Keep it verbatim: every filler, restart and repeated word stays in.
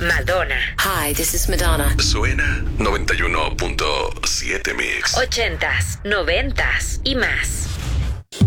Madonna. Hi, this is Madonna. Suena noventa y uno punto siete Mix. Ochentas, noventas y más.